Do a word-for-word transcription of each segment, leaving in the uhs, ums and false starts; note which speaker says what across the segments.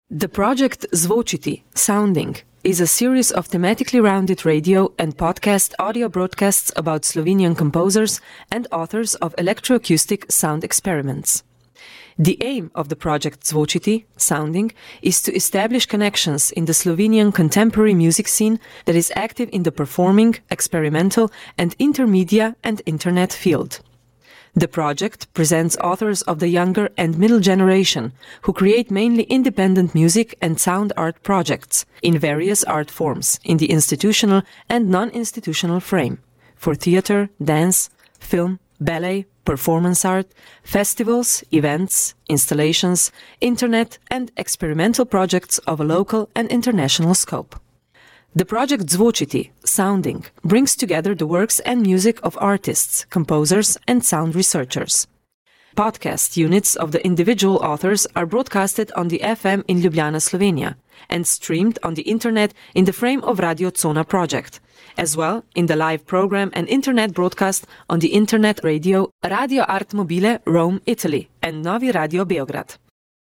Speaker 1: The project Zvočiti, Sounding, is a series of thematically rounded radio and podcast audio broadcasts about Slovenian composers and authors of electroacoustic sound experiments. The aim of the project Zvočiti, Sounding, is to establish connections in the Slovenian contemporary music scene that is active in the performing, experimental, and intermedia and internet field. The project presents authors of the younger and middle generation who create mainly independent music and sound art projects in various art forms in the institutional and non-institutional frame for theater, dance, film, ballet, performance art, festivals, events, installations, internet and experimental projects of a local and international scope. The project Zvočiti, Sounding, brings together the works and music of artists, composers, and sound researchers. Podcast units of the individual authors are broadcasted on the F M in Ljubljana, Slovenia, and streamed on the internet in the frame of Radio Cona project, as well in the live program and internet broadcast on the internet radio Radio Art Mobile, Rome, Italy, and Novi Radio Beograd.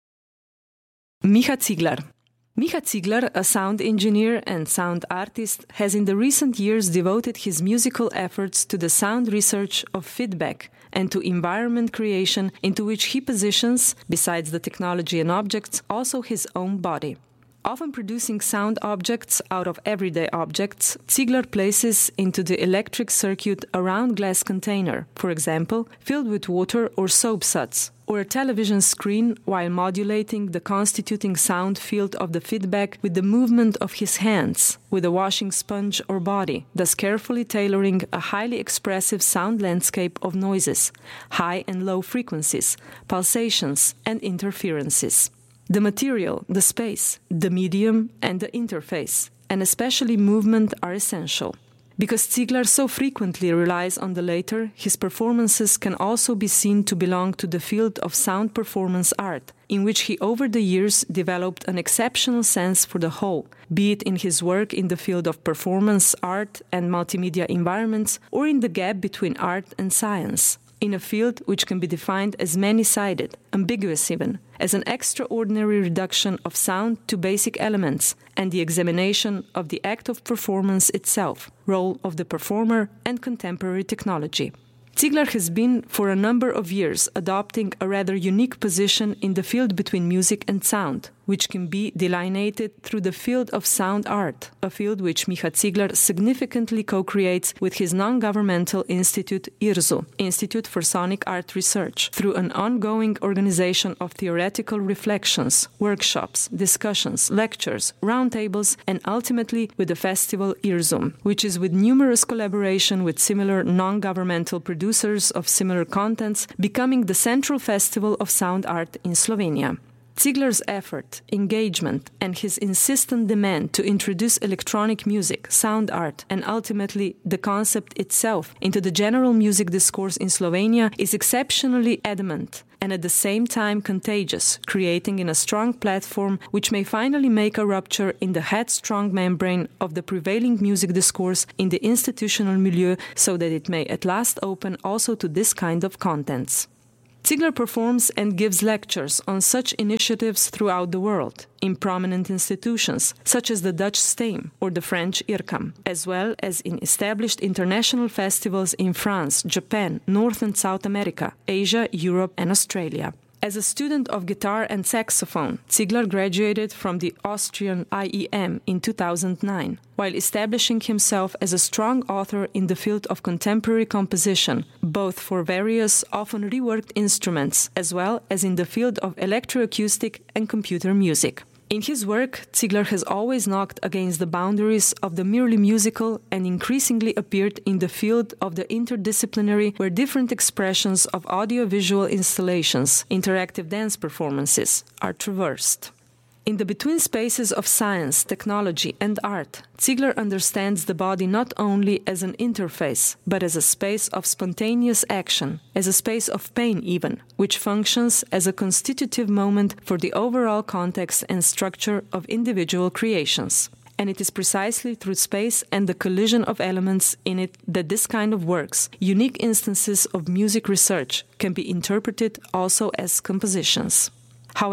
Speaker 1: Miha Ciglar. Miha Ciglar, a sound engineer and sound artist, has in the recent years devoted his musical efforts to the sound research of feedback and to environment creation, into which he positions, besides the technology and objects, also his own body. Often producing sound objects out of everyday objects, Ciglar places into the electric circuit a round glass container, for example, filled with water or soap suds, or a television screen, while modulating the constituting sound field of the feedback with the movement of his hands, with a washing sponge or body, thus carefully tailoring a highly expressive sound landscape of noises, high and low frequencies, pulsations, and interferences. The material, the space, the medium, and the interface, and especially movement, are essential. Because Ciglar so frequently relies on the latter, his performances can also be seen to belong to the field of sound performance art, in which he over the years developed an exceptional sense for the whole, be it in his work in the field of performance art and multimedia environments, or in the gap between art and science, in a field which can be defined as many-sided, ambiguous even, as an extraordinary reduction of sound to basic elements and the examination of the act of performance itself, role of the performer, and contemporary technology. Ciglar has been, for a number of years, adopting a rather unique position in the field between music and sound, which can be delineated through the field of sound art, a field which Miha Ciglar significantly co-creates with his non-governmental institute I R S U, Institute for Sonic Art Research, through an ongoing organization of theoretical reflections, workshops, discussions, lectures, roundtables, and ultimately with the festival I R S U, which is with numerous collaboration with similar non-governmental producers of similar contents, becoming the central festival of sound art in Slovenia. Ciglar's effort, engagement, and his insistent demand to introduce electronic music, sound art, and ultimately the concept itself into the general music discourse in Slovenia is exceptionally adamant and at the same time contagious, creating in a strong platform which may finally make a rupture in the headstrong membrane of the prevailing music discourse in the institutional milieu, so that it may at last open also to this kind of contents. Ciglar performs and gives lectures on such initiatives throughout the world, in prominent institutions such as the Dutch STEAM or the French IRCAM, as well as in established international festivals in France, Japan, North and South America, Asia, Europe, and Australia. As a student of guitar and saxophone, Ciglar graduated from the Austrian I E M in two thousand nine, while establishing himself as a strong author in the field of contemporary composition, both for various, often reworked instruments, as well as in the field of electroacoustic and computer music. In his work, Ciglar has always knocked against the boundaries of the merely musical and increasingly appeared in the field of the interdisciplinary, where different expressions of audiovisual installations, interactive dance performances, are traversed. In the between spaces of science, technology, and art, Ciglar understands the body not only as an interface, but as a space of spontaneous action, as a space of pain even, which functions as a constitutive moment for the overall context and structure of individual creations. And it is precisely through space and the collision of elements in it that this kind of works, unique instances of music research, can be interpreted also as compositions. However,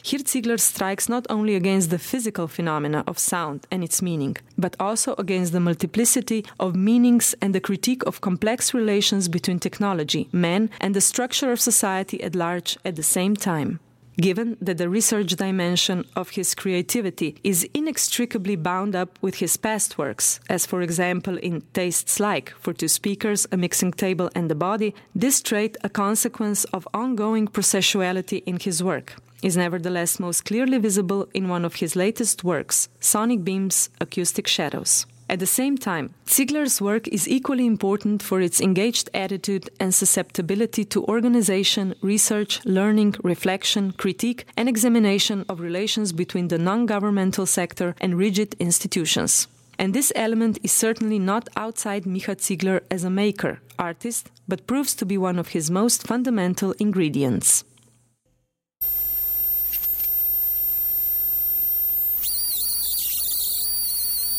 Speaker 1: here Ziegler strikes not only against the physical phenomena of sound and its meaning, but also against the multiplicity of meanings and the critique of complex relations between technology, man, and the structure of society at large at the same time. Given that the research dimension of his creativity is inextricably bound up with his past works, as for example in Tastes Like, For Two Speakers, A Mixing Table and the Body, this trait, a consequence of ongoing processuality in his work, is nevertheless most clearly visible in one of his latest works, Sonic Beams, Acoustic Shadows. At the same time, Ziegler's work is equally important for its engaged attitude and susceptibility to organization, research, learning, reflection, critique, and examination of relations between the non-governmental sector and rigid institutions. And this element is certainly not outside Micha Ziegler as a maker, artist, but proves to be one of his most fundamental ingredients.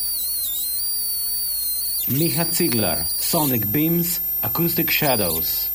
Speaker 2: Micha Ziegler, Sonic Beams, Acoustic Shadows.